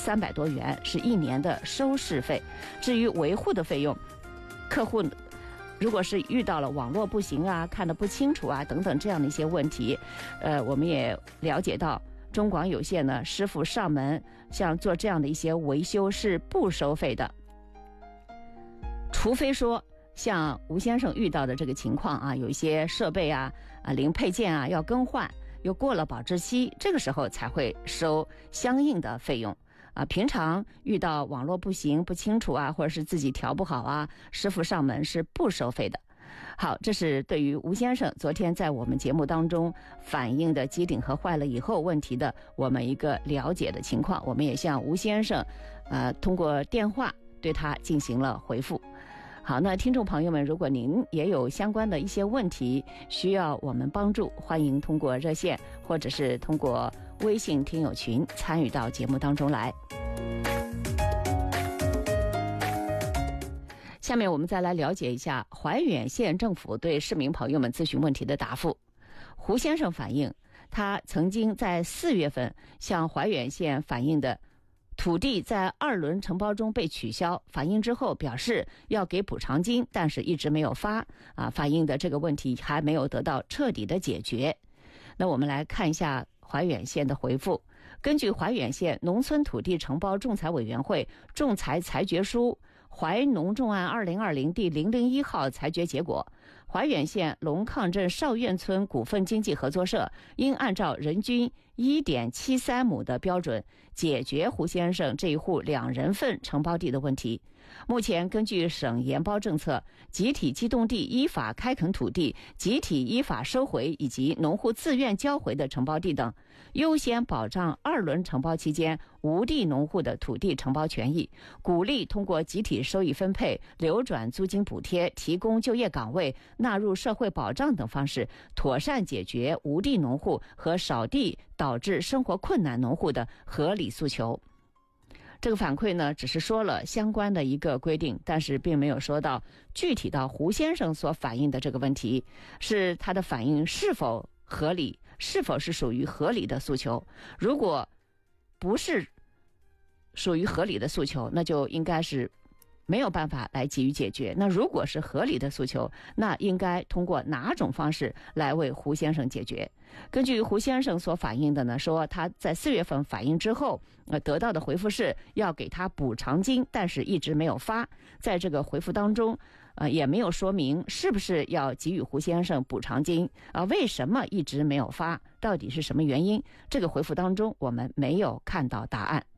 300多元，是1年的收视费。至于维护的费用，客户如果是遇到了网络不行啊、看得不清楚啊等等这样的一些问题，我们也了解到中广有线呢，师傅上门像做这样的一些维修是不收费的，除非说像吴先生遇到的这个情况啊，有一些设备啊、零配件啊要更换，又过了保质期，这个时候才会收相应的费用。平常遇到网络不行、不清楚啊，或者是自己调不好啊，师傅上门是不收费的。好，这是对于吴先生昨天在我们节目当中反映的机顶盒坏了以后问题的我们一个了解的情况，我们也向吴先生通过电话对他进行了回复。好，那听众朋友们，如果您也有相关的一些问题需要我们帮助，欢迎通过热线或者是通过微信听友群参与到节目当中来。下面我们再来了解一下怀远县政府对市民朋友们咨询问题的答复。胡先生反映，他曾经在4月份向怀远县反映的土地在2轮承包中被取消，反映之后表示要给补偿金，但是一直没有发，反映的这个问题还没有得到彻底的解决。那我们来看一下怀远县的回复。根据怀远县农村土地承包仲裁委员会仲裁裁决书怀农仲案2020第001号裁决结果，怀远县龙亢镇少院村股份经济合作社应按照人均1.73亩的标准解决胡先生这一户2人份承包地的问题。目前根据省研包政策，集体机动地依法开垦土地、集体依法收回以及农户自愿交回的承包地等，优先保障2轮承包期间无地农户的土地承包权益，鼓励通过集体收益分配、流转租金补贴、提供就业岗位、纳入社会保障等方式，妥善解决无地农户和少地导致生活困难农户的合理诉求。这个反馈呢，只是说了相关的一个规定，但是并没有说到具体到胡先生所反映的这个问题，是他的反应是否合理，是否是属于合理的诉求。如果不是属于合理的诉求，那就应该是没有办法来给予解决。那如果是合理的诉求，那应该通过哪种方式来为胡先生解决？根据胡先生所反映的呢，说他在4月份反映之后，得到的回复是要给他补偿金，但是一直没有发。在这个回复当中，也没有说明是不是要给予胡先生补偿金为什么一直没有发，到底是什么原因？这个回复当中我们没有看到答案。